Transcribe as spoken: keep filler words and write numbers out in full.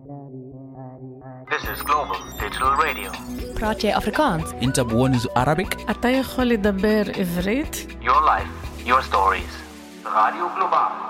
This is Global Digital Radio. praat jy Afrikaans? انت بونز Arabic. אתה יכול לדבר עברית? Your life, your stories. Radio Global.